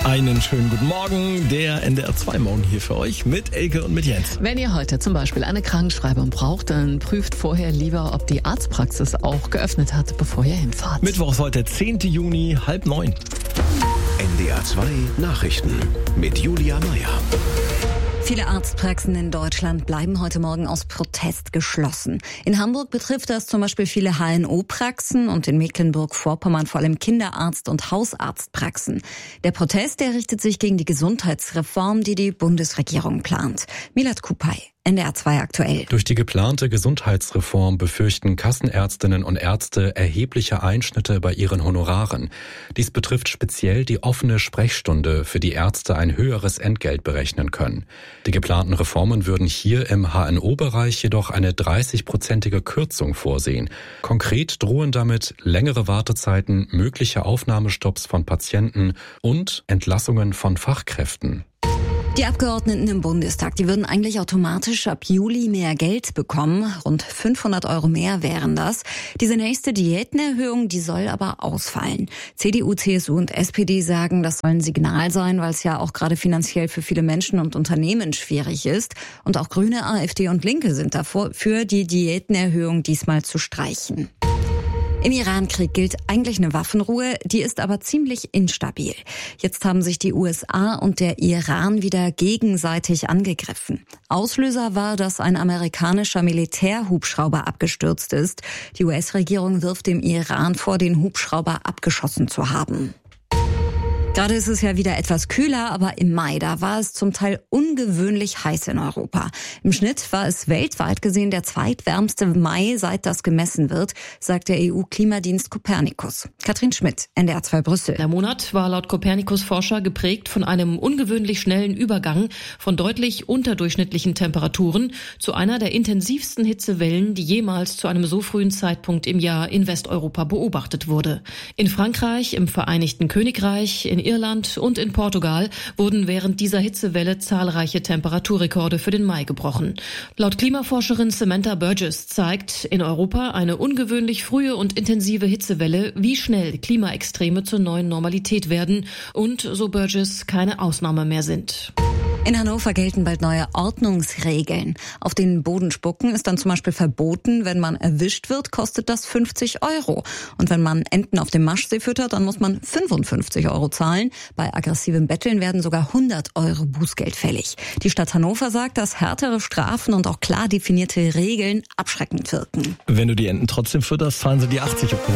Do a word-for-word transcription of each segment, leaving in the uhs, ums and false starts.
Einen schönen guten Morgen, der N D R zwei Morgen hier für euch mit Elke und mit Jens. Wenn ihr heute zum Beispiel eine Krankenschreibung braucht, dann prüft vorher lieber, ob die Arztpraxis auch geöffnet hat, bevor ihr hinfahrt. Mittwoch ist heute der zehnte Juni, halb neun. N D R zwei Nachrichten mit Julia Meyer. Viele Arztpraxen in Deutschland bleiben heute Morgen aus Protest geschlossen. In Hamburg betrifft das zum Beispiel viele H N O-Praxen und in Mecklenburg-Vorpommern vor allem Kinderarzt- und Hausarztpraxen. Der Protest, der richtet sich gegen die Gesundheitsreform, die die Bundesregierung plant. Milad Kupay, N D R zwei aktuell. Durch die geplante Gesundheitsreform befürchten Kassenärztinnen und Ärzte erhebliche Einschnitte bei ihren Honoraren. Dies betrifft speziell die offene Sprechstunde, für die Ärzte ein höheres Entgelt berechnen können. Die geplanten Reformen würden hier im H N O-Bereich jedoch eine dreißigprozentige Kürzung vorsehen. Konkret drohen damit längere Wartezeiten, mögliche Aufnahmestopps von Patienten und Entlassungen von Fachkräften. Die Abgeordneten im Bundestag, die würden eigentlich automatisch ab Juli mehr Geld bekommen. Rund fünfhundert Euro mehr wären das. Diese nächste Diätenerhöhung, die soll aber ausfallen. C D U, C S U und S P D sagen, das soll ein Signal sein, weil es ja auch gerade finanziell für viele Menschen und Unternehmen schwierig ist. Und auch Grüne, AfD und Linke sind davor, für die Diätenerhöhung diesmal zu streichen. Im Iran-Krieg gilt eigentlich eine Waffenruhe, die ist aber ziemlich instabil. Jetzt haben sich die U S A und der Iran wieder gegenseitig angegriffen. Auslöser war, dass ein amerikanischer Militärhubschrauber abgestürzt ist. Die U S-Regierung wirft dem Iran vor, den Hubschrauber abgeschossen zu haben. Gerade ist es ja wieder etwas kühler, aber im Mai, da war es zum Teil ungewöhnlich heiß in Europa. Im Schnitt war es weltweit gesehen der zweitwärmste Mai, seit das gemessen wird, sagt der E U-Klimadienst Copernicus. Katrin Schmidt, N D R zwei Brüssel. Der Monat war laut Copernicus-Forscher geprägt von einem ungewöhnlich schnellen Übergang von deutlich unterdurchschnittlichen Temperaturen zu einer der intensivsten Hitzewellen, die jemals zu einem so frühen Zeitpunkt im Jahr in Westeuropa beobachtet wurde. In Frankreich, im Vereinigten Königreich, in Irland und in Portugal wurden während dieser Hitzewelle zahlreiche Temperaturrekorde für den Mai gebrochen. Laut Klimaforscherin Samantha Burgess zeigt in Europa eine ungewöhnlich frühe und intensive Hitzewelle, wie schnell Klimaextreme zur neuen Normalität werden und, so Burgess, keine Ausnahme mehr sind. In Hannover gelten bald neue Ordnungsregeln. Auf den Boden spucken ist dann zum Beispiel verboten. Wenn man erwischt wird, kostet das fünfzig Euro. Und wenn man Enten auf dem Maschsee füttert, dann muss man fünfundfünfzig Euro zahlen. Bei aggressivem Betteln werden sogar hundert Euro Bußgeld fällig. Die Stadt Hannover sagt, dass härtere Strafen und auch klar definierte Regeln abschreckend wirken. Wenn du die Enten trotzdem fütterst, zahlen sie die achtzig Euro.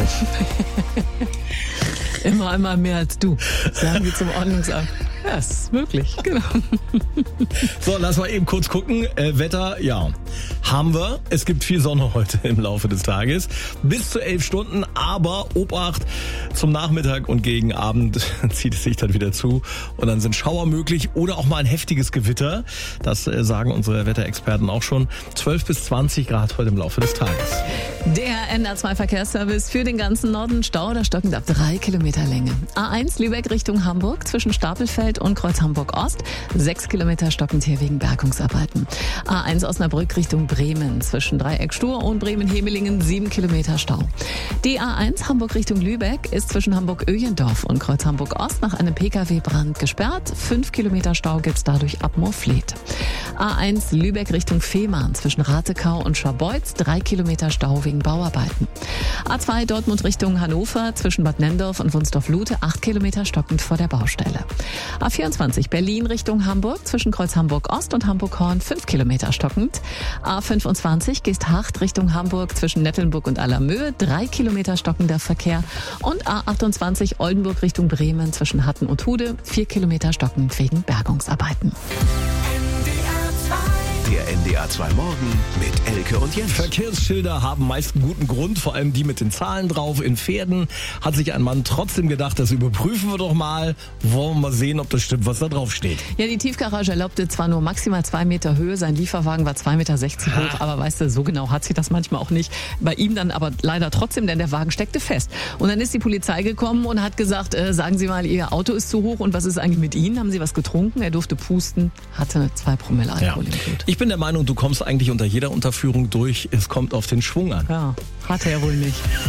Immer einmal mehr als du, sagen wir zum Ordnungsamt. Ja, ist möglich, genau. So, lass mal eben kurz gucken. Äh, Wetter, ja, haben wir. Es gibt viel Sonne heute im Laufe des Tages. Bis zu elf Stunden, aber Obacht, zum Nachmittag und gegen Abend zieht es sich dann wieder zu. Und dann sind Schauer möglich oder auch mal ein heftiges Gewitter. Das äh, sagen unsere Wetterexperten auch schon. zwölf bis zwanzig Grad heute im Laufe des Tages. Der N D R zwei Verkehrsservice für den ganzen Norden. Stau, da stockend ab drei Kilometer Länge. A eins Lübeck Richtung Hamburg zwischen Stapelfeld und Kreuz Hamburg Ost. Sechs Kilometer stockend hier wegen Bergungsarbeiten. A eins Osnabrück Richtung Bremen zwischen Dreieck Stur und Bremen-Hemelingen. Sieben Kilometer Stau. Die A eins Hamburg Richtung Lübeck ist zwischen Hamburg-Öjendorf und Kreuz Hamburg Ost nach einem Pkw-Brand gesperrt. Fünf Kilometer Stau gibt's dadurch ab Moorfleet. A eins Lübeck Richtung Fehmarn zwischen Ratekau und Scharbeutz. Drei Kilometer Stau wegen Bauarbeiten. A zwei Dortmund Richtung Hannover zwischen Bad Nenndorf und Wunsdorf-Lute. Acht Kilometer stockend vor der Baustelle. A vierundzwanzig Berlin Richtung Hamburg zwischen Kreuz Hamburg Ost und Hamburg-Horn. Fünf Kilometer stockend. A fünfundzwanzig Geesthacht Richtung Hamburg zwischen Nettelnburg und Allermöhe. Drei Kilometer stockender Verkehr. Und A achtundzwanzig Oldenburg Richtung Bremen zwischen Hatten und Hude. Vier Kilometer stockend wegen Bergungsarbeiten. Der N D R zwei Morgen mit Elke und Jens. Verkehrsschilder haben meist einen guten Grund, vor allem die mit den Zahlen drauf. In Pferden hat sich ein Mann trotzdem gedacht, das überprüfen wir doch mal. Wollen wir mal sehen, ob das stimmt, was da drauf steht. Ja, die Tiefgarage erlaubte zwar nur maximal zwei Meter Höhe, sein Lieferwagen war zwei Meter sechzig hoch, aber weißt du, so genau hat sich das manchmal auch nicht. Bei ihm dann aber leider trotzdem, denn der Wagen steckte fest. Und dann ist die Polizei gekommen und hat gesagt, äh, sagen Sie mal, Ihr Auto ist zu hoch und was ist eigentlich mit Ihnen? Haben Sie was getrunken? Er durfte pusten, hatte zwei Promille Alkohol Ja. im Blut. Ich bin der Meinung, du kommst eigentlich unter jeder Unterführung durch. Es kommt auf den Schwung an. Ja, hatte er wohl nicht.